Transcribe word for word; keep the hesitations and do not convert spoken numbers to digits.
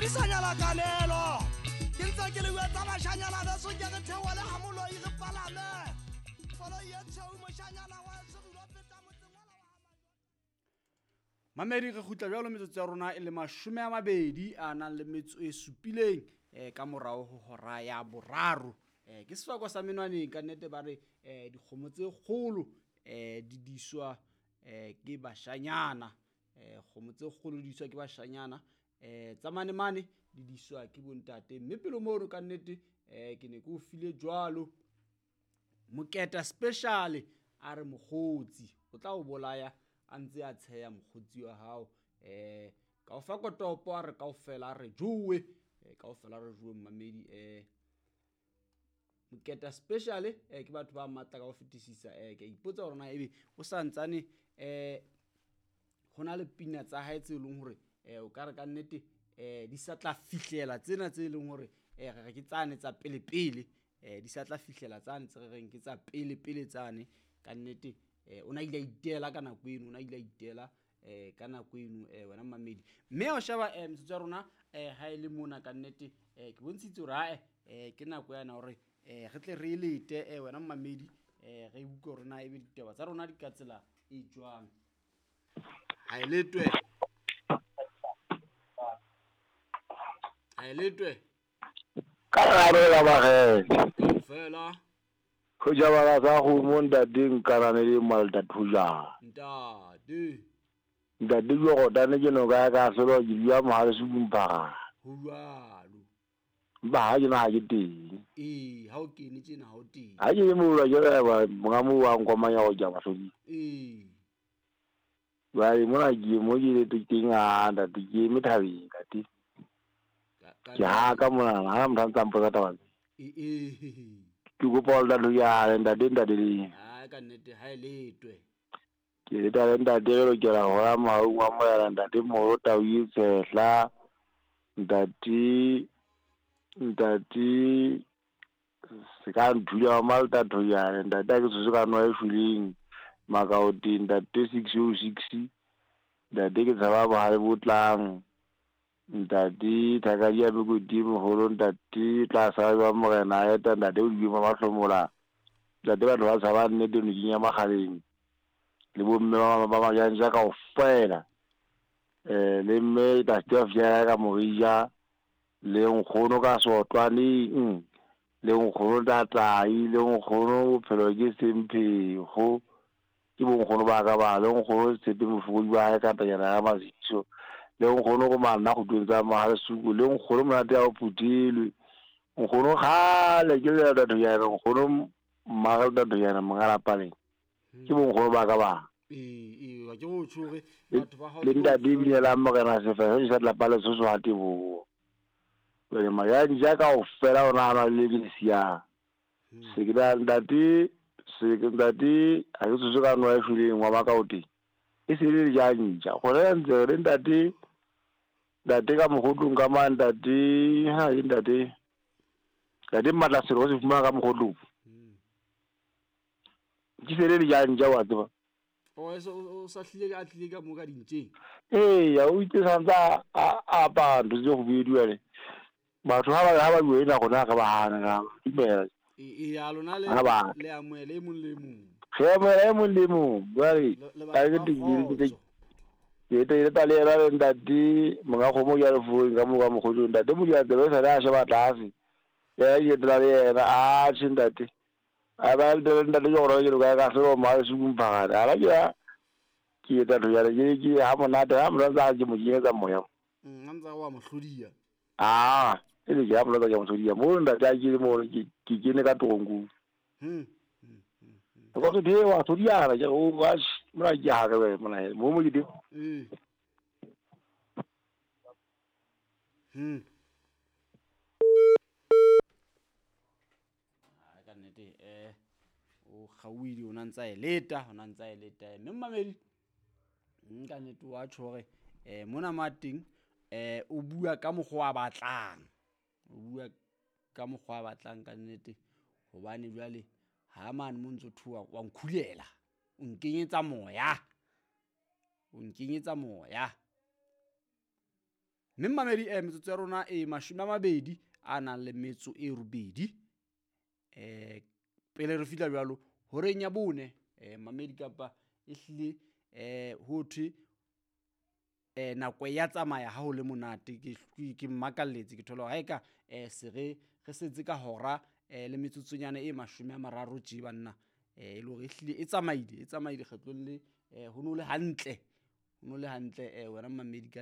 Modisanyana Kanelo ke ntse ke le wetsa bashanyana ba so ke re theole ha mollo e re palame folo ye tsheu moshanyana wa se go feta motseng wa wa Mamedi re khutla jalo metsotso ya rona e le mashome a mabedi a nang le metso e supileng eh ka morao ho hora ya boraro eh ke sefako sa menwane ka nnete ba re eh dikgomo tse kgolo eh di diswa eh ke bashanyana eh kgomo tse kgolo di diswa ke bashanyana eh tsa mane mane di diswa ke bontate mme pelo mo ka nnete eh ke ne ke o file jwalo moketa special a re mogotsi o tla o bolaya a ntse a tsheya mogotsi wa hao eh ka o fa kotopo a re kaofela a re jowe eh kaofela re jowe Mamedi eh moketa special eh ke batho ba matla ka o fetisisa eh ke ipotsa hore na ebe o sa ntsane eh hona le pina tsa hae tse leng hore eh o ka re ka nnete eh di sa tla fihlela tsena tse leng hore eh re ke tsane tsa pele pele eh di sa tla fihlela tsane tse re reng ke tsa pele pele tsane ka nnete eh ona ile itela ka nako eno ona ile itela eh ka nako eno eh wena Mamedi mme o shaba eh mtsotso rona eh ha ile mona ka nnete eh ke bontshitse hore ha eh ke nako yana hore eh re tle re lete eh wena Mamedi eh re buka hore na ebe ditaba tsa rona di ka tsela e jwang ha iletwe ha iletwe ka raro la bagela ka fela go jabala sa go monda ding kana le malta thuja ntate ntate go go dane ke no ga ka solo di ya mo ha se bumpa ho jwalo ba ha jena ha ke teng eh ha o kene tsena ha o teng ha ke mo la jela ba mga mo wa ngoma ya go ja basodi eh ba e mo na ke mo ke le teng a nda ke me thabi ka ti ke ha ka mo na ha mo tsa mpa ka tawa eh eh ke go pola lo ya nda de nda de ha ka nnete ha iletwe ke le ta nda de lo ke la hora ma ho ngwa mo ya nda de mo ta o itshehla ndati ndati se ka nthuya malta thoya ndati ke se ka no e feeling maka o tin ndati six oh six ndati ke tsaba ba ha botlang ndati thaka ya be go di mo holo ndati tla sa ba mo rena ya ta ndati o di ba ba hlomola ndati ba ba sa ba nne de ni nya magaleng le bo mme ba ba ba ya ja ka o fela eh le me ta sta fya ka mo ya le nkgono ka sotwaneng le nkgono tatai le nkgono phelo ke sempe go ke bo nkgono ba ka ba le nkgono sete mofudi ba ka ta yana ya maziso le nkgono go mana go twetsa ma ha suku le nkgono mo ate a putilwe nkgono khale ke le da ya nkgono ma ga da ya mo ngala pale ke bo nkgono ba ka ba eh eh wa ke go tshore batho ba ha le nda di bile la mo kana se fa se la pale so so hati bo le maya ja ka o fela ona ana le di sia se ke da ndati se ke ndati a ke tso ka no e file ngwa ba ka oti e se le ja nja go re ntse re ndati ndati ka mogotlong ka man ndati ha e ndati ka di matla se go se fuma ka mogotlong ke se le ja nja wa tseba o eso o sa hlile ka tlile ka mo ka dintšeng eh ya o itse santsa a a ba ndo go bidiwa le batho ha ba ha ba buena gona ga ba hana ga dimela e ya lona le le amoele mo le mo ge mo le mo le mo bari ka ke digiri ke ke te ta le ra ndati mo ga go mo ya fu ga mo ga mo go ndati mo ya tebe sa ra sha ba tlase ya ye tra le ra a tshindati a ba le ndati yo ro yo ga ga so ma su bumpa ga ra ya ke ta ro ya le ke ha mo na ta mo ra ke mo ye ka mo ya ngantsa wa mohlodiya ah ele ya mo la ya mo tsodiya mo nda ta ke mo ke ke ne ka tongu hm go go de wa tsodiya ra ja o wa mo ra ja ga we mo na mo mo di eh hm a ka nnete eh o gawidi ona ntsa e leta ona ntsa e leta mme Mamedi nka nnete wa tshore eh mona mating eh o bua ka mogwa a batlang o bua ka mogwa a batlang ka nnete hobane jwale ha mane mo ntse thuwa wa nkhulela o nkenyetsa moya o nkenyetsa moya mme mamedi eh metsotso ya rona e mashome a mabedi a nang le metso e robedi eh pele re fihla jwalo horeng ya bone eh mamedi kapa ehlile eh ho thwe eh nako ya tsamaya ha ho le monate ke ke mmakalletse ke thola ha eka eh se re re setse ka hora eh le metsotsonyana e mashome a mararo tje banna eh ile hore ehlile e tsamaile e tsamaile kgetlong le eh ho no le hantle ho no le hantle eh wena mamedi